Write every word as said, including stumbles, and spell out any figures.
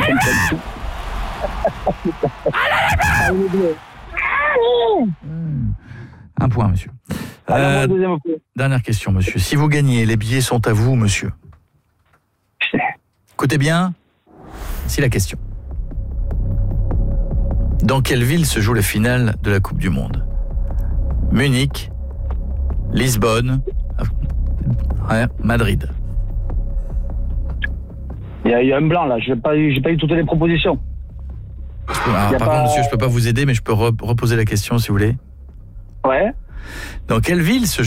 Un point, monsieur. Euh, dernière question, monsieur. Si vous gagnez, les billets sont à vous, monsieur. Écoutez bien, c'est la question. Dans quelle ville se joue la finale de la Coupe du Monde ? Munich, Lisbonne, ouais, Madrid. Il y, a, il y a un blanc là, je n'ai pas, pas eu toutes les propositions. Alors, par pas... contre, monsieur, je ne peux pas vous aider, mais je peux re- reposer la question si vous voulez. Ouais. Dans quelle ville se